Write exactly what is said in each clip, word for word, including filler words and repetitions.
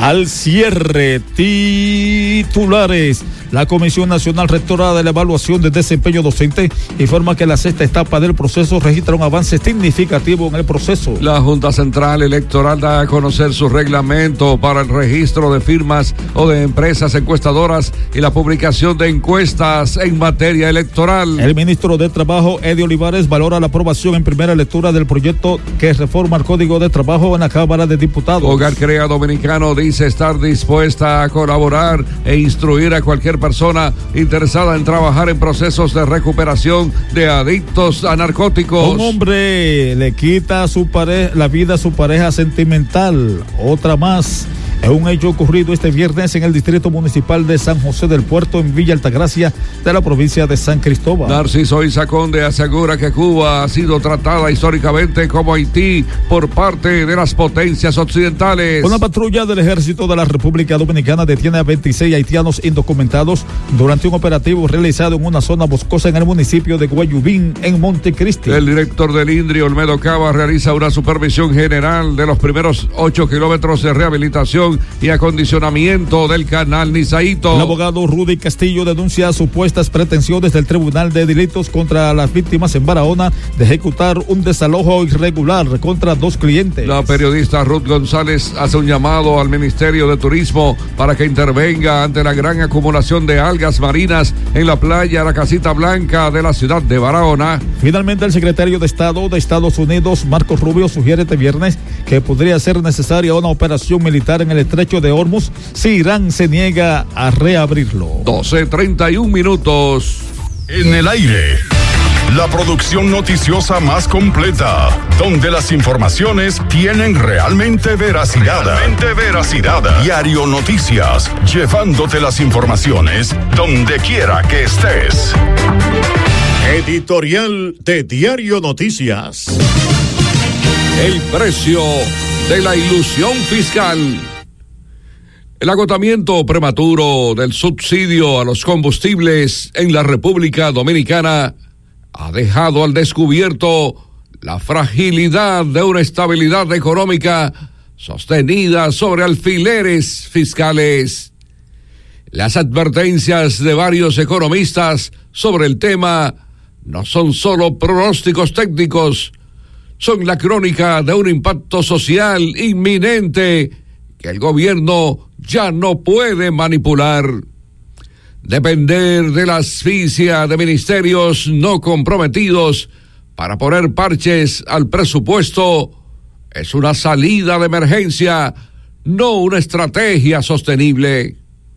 al cierre. Titulares. La Comisión Nacional Rectora de la Evaluación de Desempeño Docente informa que la sexta etapa del proceso registra un avance significativo en el proceso. La Junta Central Electoral da a conocer su reglamento para el registro de firmas o de empresas encuestadoras y la publicación de encuestas en materia electoral. El ministro de Trabajo, Eddie Olivares, valora la aprobación en primera lectura del proyecto que reforma el Código de Trabajo en la Cámara de Diputados. Hogar Crea Dominicano dice estar dispuesta a colaborar e instruir a cualquier persona interesada en trabajar en procesos de recuperación de adictos a narcóticos. Un hombre le quita a su pareja, la vida a su pareja sentimental. Otra más. Es un hecho ocurrido este viernes en el Distrito Municipal de San José del Puerto, en Villa Altagracia, de la provincia de San Cristóbal. Narciso Isaconde asegura que Cuba ha sido tratada históricamente como Haití por parte de las potencias occidentales. Una patrulla del Ejército de la República Dominicana detiene a veintiséis haitianos indocumentados durante un operativo realizado en una zona boscosa en el municipio de Guayubín, en Montecristi. El director del INDRI, Olmedo Cava, realiza una supervisión general de los primeros ocho kilómetros de rehabilitación y acondicionamiento del canal Nizaito. El abogado Rudy Castillo denuncia supuestas pretensiones del Tribunal de Delitos contra las víctimas en Barahona de ejecutar un desalojo irregular contra dos clientes. La periodista Ruth González hace un llamado al Ministerio de Turismo para que intervenga ante la gran acumulación de algas marinas en la playa La Casita Blanca de la ciudad de Barahona. Finalmente, el secretario de Estado de Estados Unidos, Marco Rubio, sugiere este viernes que podría ser necesaria una operación militar en el estrecho de Hormuz si Irán se niega a reabrirlo. doce treinta y un minutos. En el aire, la producción noticiosa más completa, donde las informaciones tienen realmente veracidad. Realmente veracidad. Diario Noticias, llevándote las informaciones donde quiera que estés. Editorial de Diario Noticias. El precio de la ilusión fiscal. El agotamiento prematuro del subsidio a los combustibles en la República Dominicana ha dejado al descubierto la fragilidad de una estabilidad económica sostenida sobre alfileres fiscales. Las advertencias de varios economistas sobre el tema no son solo pronósticos técnicos, son la crónica de un impacto social inminente que el gobierno ya no puede manipular. Depender de la asfixia de ministerios no comprometidos para poner parches al presupuesto es una salida de emergencia, no una estrategia sostenible.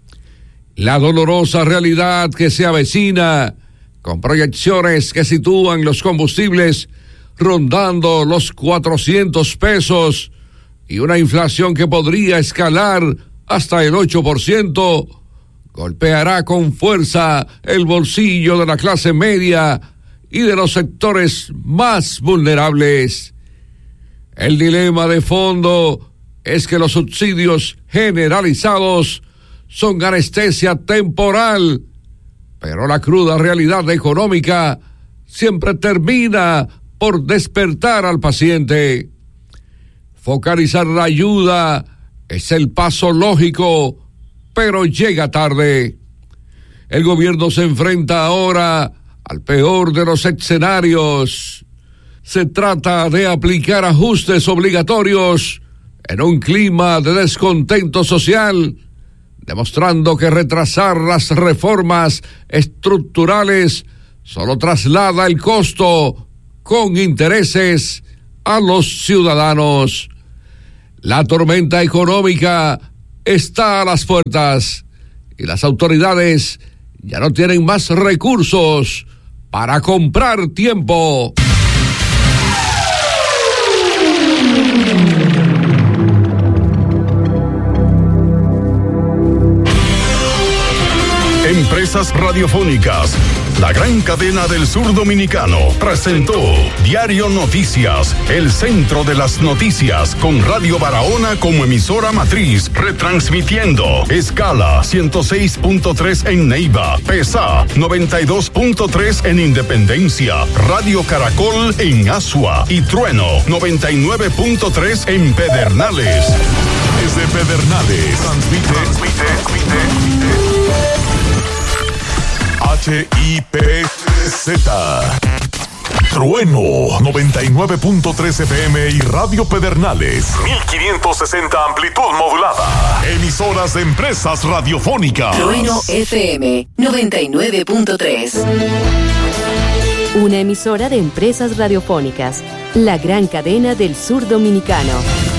La dolorosa realidad que se avecina, con proyecciones que sitúan los combustibles rondando los cuatrocientos pesos y una inflación que podría escalar hasta el ocho por ciento, golpeará con fuerza el bolsillo de la clase media y de los sectores más vulnerables. El dilema de fondo es que los subsidios generalizados son anestesia temporal, pero la cruda realidad económica siempre termina por despertar al paciente. Focalizar la ayuda es el paso lógico, pero llega tarde. El gobierno se enfrenta ahora al peor de los escenarios. Se trata de aplicar ajustes obligatorios en un clima de descontento social, demostrando que retrasar las reformas estructurales solo traslada el costo con intereses a los ciudadanos. La tormenta económica está a las puertas y las autoridades ya no tienen más recursos para comprar tiempo. Empresas Radiofónicas, la gran cadena del sur dominicano, presentó Diario Noticias, el centro de las noticias, con Radio Barahona como emisora matriz, retransmitiendo escala ciento seis punto tres en Neiva, PESA noventa y dos punto tres en Independencia, Radio Caracol en Asua y Trueno noventa y nueve punto tres en Pedernales. Desde Pedernales, transmite, transmite, transmite, H I P Z. Trueno noventa y nueve punto tres F M y Radio Pedernales mil quinientos sesenta amplitud modulada. Emisoras de empresas radiofónicas. Trueno F M noventa y nueve punto tres. Una emisora de empresas radiofónicas. La gran cadena del sur dominicano.